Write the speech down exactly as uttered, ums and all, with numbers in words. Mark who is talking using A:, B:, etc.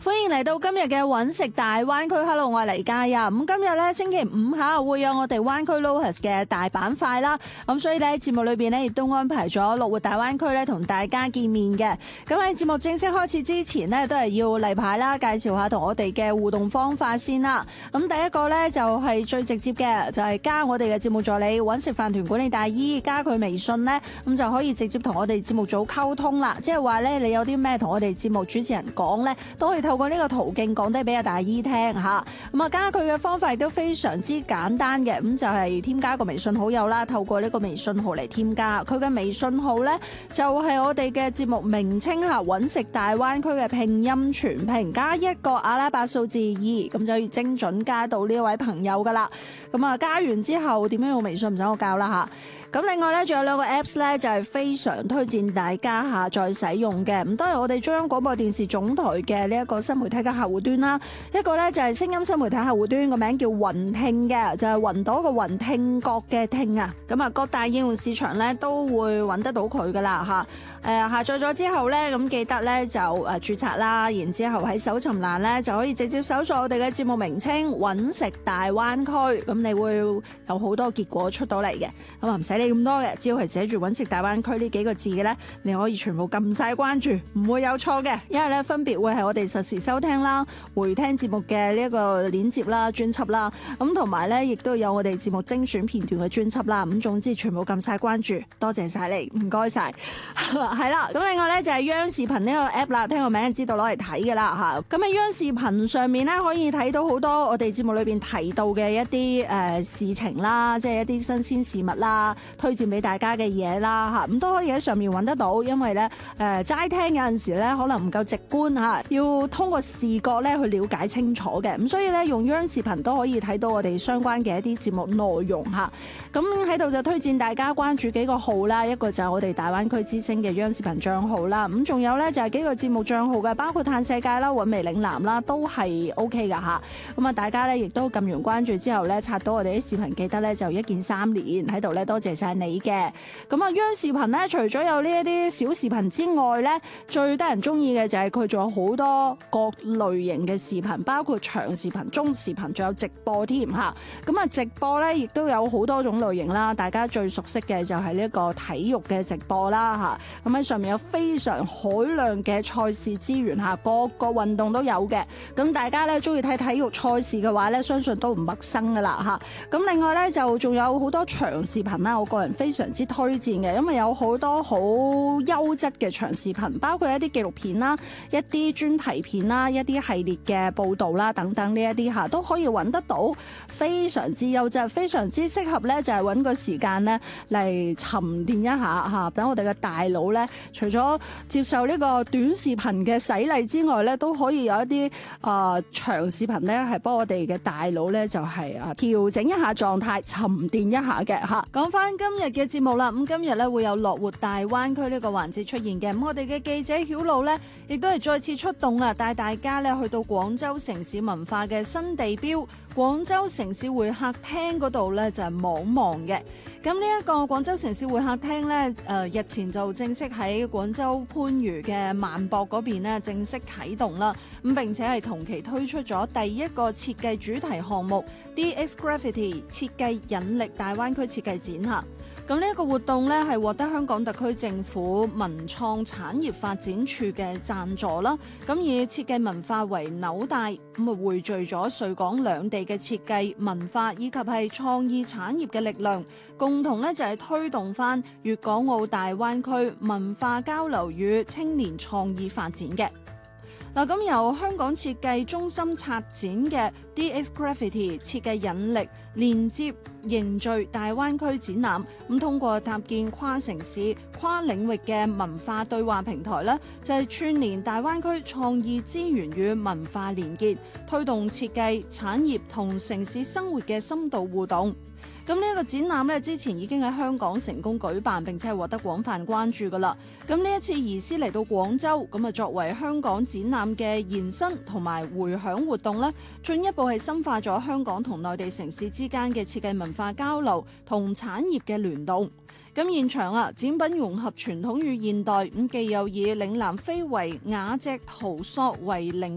A: 歡迎嚟到今日嘅揾食大灣區。Hello，我係黎嘉欣。咁今日咧星期五下會有我哋灣區 Lohas 嘅大板塊啦。咁所以咧節目裏邊咧亦都安排咗樂活大灣區咧同大家見面嘅。咁喺節目正式開始之前呢，都係要例牌啦，介紹下同我哋嘅互動方法先啦。咁第一個咧就係最直接嘅，就係加我哋嘅節目助理揾食飯團管理大姨，加佢微信咧，咁就可以直接同我哋節目組溝通啦。即係話咧，你有啲咩同我哋節目主持人講咧，都可以透過呢個途徑講低俾阿大姨聽吓。咁啊，加佢嘅方法亦都非常之簡單嘅，咁就係添加個微信好友啦。透過呢個微信號嚟添加佢嘅微信號咧，就係我哋嘅節目名稱吓，揾食大灣區嘅拼音全拼加一個阿拉伯數字二，咁就可以精準加到呢位朋友噶啦。咁啊，加完之後點樣用微信唔使我教啦吓。咁另外咧，仲有兩個 Apps 咧，就係非常推薦大家下載使用嘅。咁都係我哋中央廣播電視總台嘅呢一個新媒體嘅客戶端啦。一個咧就係聲音新媒體客戶端，個名叫雲聽嘅，就係雲朵個雲，聽覺嘅聽啊。咁啊，各大應用市場咧都會揾得到佢噶啦吓。誒，下載咗之後咧，咁記得咧就誒註冊啦，然之後喺搜尋欄咧就可以直接搜索我哋嘅節目名稱揾食大灣區，咁你會有好多結果出到嚟嘅。咁啊唔使理咁多嘅，只要係寫住揾食大灣區呢幾個字嘅咧，你可以全部撳晒關注，唔會有錯嘅。因為咧分別會係我哋實時收聽啦、回聽節目嘅呢一個鏈接啦、專輯啦，咁同埋咧亦都有我哋節目精選片段嘅專輯啦。咁總之全部撳晒關注，多謝晒你，唔該晒。係啦，咁另外咧就係央視頻呢個 app 啦，聽個名就知道攞嚟睇㗎啦嚇。咁喺央視頻上面咧可以睇到好多我哋節目裏邊提到嘅一啲誒、呃、事情啦，即係一啲新鮮事物啦，推薦俾大家嘅嘢啦嚇，咁都可以喺上面揾得到。因為咧誒齋聽有陣時咧可能唔夠直觀嚇，要通過視覺咧去了解清楚嘅。咁所以咧用央視頻都可以睇到我哋相關嘅一啲節目內容嚇。咁喺度就推薦大家關注幾個號啦，一個就係我哋大灣區之聲嘅央視頻帳號啦，咁仲有咧就係幾個節目帳號嘅，包括嘆世界啦、韻味嶺南啦，都係 O K 噶吓。咁啊，大家咧亦都撳完關注之後咧，刷到我哋啲視頻，記得咧就一鍵三連喺度咧，多謝晒你嘅。咁啊，央視頻咧除咗有呢一啲小視頻之外咧，最得人中意嘅就係佢仲有好多各類型嘅視頻，包括長視頻、中視頻，仲有直播添吓。咁啊，直播咧亦都有好多種類型啦，大家最熟悉嘅就係呢一個體育嘅直播啦吓。咁喺上面有非常海量嘅賽事資源吓，各個運動都有嘅。咁大家咧中意睇體育賽事嘅話咧，相信都唔陌生噶啦吓。咁另外咧就仲有好多長視頻啦，我個人非常之推薦嘅，因為有好多好優質嘅長視頻，包括一啲紀錄片啦、一啲專題片啦、一啲系列嘅報道啦等等呢一啲吓，都可以揾得到，非常之優質，非常之適合咧就係揾個時間咧嚟沉澱一下吓，等我哋嘅大腦咧，除咗接受呢個短視頻嘅洗禮之外咧，都可以有一啲啊、呃、長視頻咧，係幫我哋嘅大腦咧就係啊調整一下狀態，沉澱一下嘅吓。講翻今日嘅節目啦，咁今日咧會有樂活大灣區呢個環節出現嘅。咁我哋嘅記者曉露咧，亦都係再次出動啊，帶大家咧去到廣州城市文化嘅新地標廣州城市會客廳嗰度咧，就係望望嘅。咁呢一個廣州城市會客廳咧，誒日前就正式喺廣州番禺嘅萬博嗰邊咧正式啟動啦。咁並且係同期推出咗第一個設計主題項目 D X Graffiti 設計引力大灣區設計展嚇。咁呢一個活動咧係獲得香港特區政府文創產業發展處嘅贊助啦。咁以設計文化為紐帶，咁啊匯聚咗穗港兩地嘅設計文化以及係創意產業嘅力量，共同咧就係推動翻粵港澳大灣區文化交流與青年創意發展嘅。嗱，咁由香港設計中心策展嘅 D X Graffiti 設計引力連接凝聚大灣區展覽，咁通過搭建跨城市、跨領域嘅文化對話平台咧，就係串聯大灣區創意資源與文化連結，推動設計產業同城市生活嘅深度互動。咁呢一個展覽咧，之前已經喺香港成功舉辦，並且係獲得廣泛關注噶啦。咁呢一次移師嚟到廣州，咁啊作為香港展覽嘅延伸同埋回響活動咧，進一步係深化咗香港同內地城市之間嘅設計文化交流同產業嘅聯動。咁現場啊，展品融合傳統與現代，咁既有以嶺南非遺瓦脊陶塑為靈